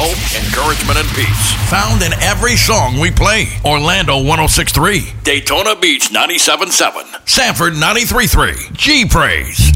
hope, encouragement, and peace. Found in every song we play. Orlando 106.3, Daytona Beach 97.7, Sanford 93.3, G Praise.